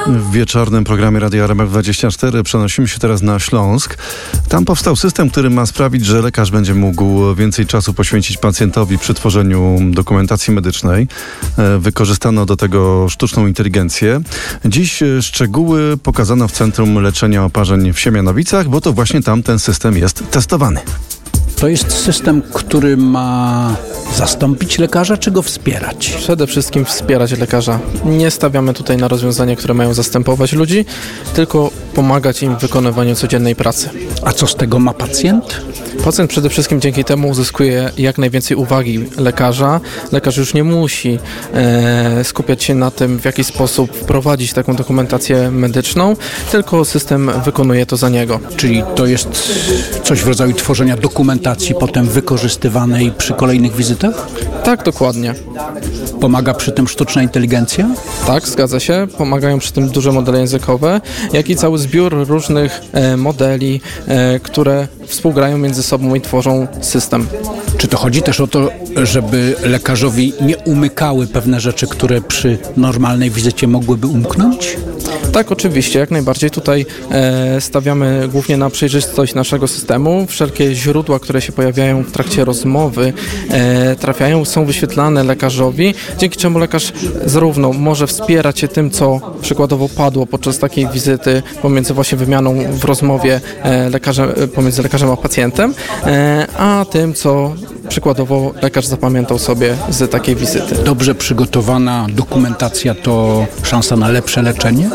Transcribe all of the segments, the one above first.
W wieczornym programie Radia RMF24 przenosimy się teraz na Śląsk. Tam powstał system, który ma sprawić, że lekarz będzie mógł więcej czasu poświęcić pacjentowi przy tworzeniu dokumentacji medycznej. Wykorzystano do tego sztuczną inteligencję. Dziś szczegóły pokazano w Centrum Leczenia Oparzeń w Siemianowicach, bo to właśnie tam ten system jest testowany. To jest system, który ma zastąpić lekarza, czy go wspierać? Przede wszystkim wspierać lekarza. Nie stawiamy tutaj na rozwiązania, które mają zastępować ludzi, tylko pomagać im w wykonywaniu codziennej pracy. A co z tego ma pacjent? Pacjent przede wszystkim dzięki temu uzyskuje jak najwięcej uwagi lekarza. Lekarz już nie musi skupiać się na tym, w jaki sposób wprowadzić taką dokumentację medyczną, tylko system wykonuje to za niego. Czyli to jest coś w rodzaju tworzenia dokumentacji potem wykorzystywanej przy kolejnych wizytach? Tak, dokładnie. Pomaga przy tym sztuczna inteligencja? Tak, zgadza się. Pomagają przy tym duże modele językowe, jak i cały zbiór różnych modeli, które współgrają między sobą i tworzą system. Czy to chodzi też o to, żeby lekarzowi nie umykały pewne rzeczy, które przy normalnej wizycie mogłyby umknąć? Tak, oczywiście, jak najbardziej. Tutaj stawiamy głównie na przejrzystość naszego systemu. Wszelkie źródła, które się pojawiają w trakcie rozmowy, są wyświetlane lekarzowi, dzięki czemu lekarz zarówno może wspierać się tym, co przykładowo padło podczas takiej wizyty pomiędzy właśnie wymianą w rozmowie pomiędzy lekarzem a pacjentem, a tym, co przykładowo lekarz zapamiętał sobie z takiej wizyty. Dobrze przygotowana dokumentacja to szansa na lepsze leczenie?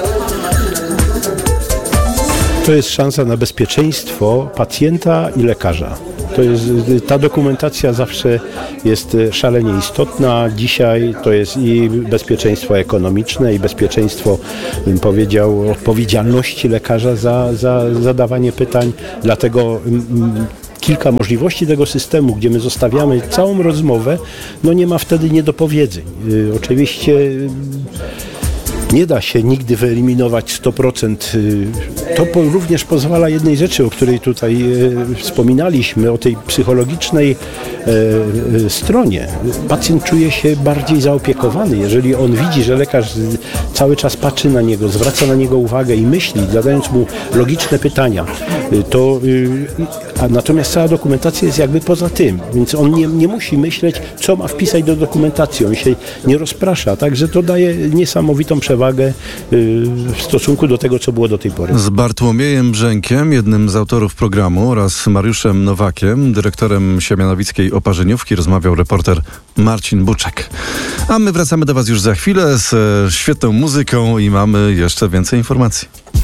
To jest szansa na bezpieczeństwo pacjenta i lekarza. Ta dokumentacja zawsze jest szalenie istotna. Dzisiaj to jest i bezpieczeństwo ekonomiczne, i bezpieczeństwo, bym powiedział, odpowiedzialności lekarza za zadawanie pytań. Dlatego kilka możliwości tego systemu, gdzie my zostawiamy całą rozmowę, nie ma wtedy niedopowiedzeń. Oczywiście nie da się nigdy wyeliminować 100%. To również pozwala jednej rzeczy, o której tutaj wspominaliśmy, o tej psychologicznej stronie. Pacjent czuje się bardziej zaopiekowany. Jeżeli on widzi, że lekarz cały czas patrzy na niego, zwraca na niego uwagę i myśli, zadając mu logiczne pytania, natomiast cała dokumentacja jest jakby poza tym, więc on nie musi myśleć, co ma wpisać do dokumentacji. On się nie rozprasza, także to daje niesamowitą przewagę w stosunku do tego, co było do tej pory. Z Bartłomiejem Brzękiem, jednym z autorów programu, oraz Mariuszem Nowakiem, dyrektorem siemianowickiej oparzeniówki, rozmawiał reporter Marcin Buczek. A my wracamy do Was już za chwilę z świetną muzyką i mamy jeszcze więcej informacji.